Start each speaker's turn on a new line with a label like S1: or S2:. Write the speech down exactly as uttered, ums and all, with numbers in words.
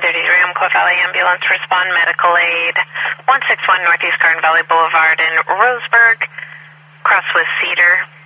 S1: thirty-three Umpqua Valley Ambulance, respond medical aid, one six one Northeast Garden Valley Boulevard in Roseburg, cross with Cedar.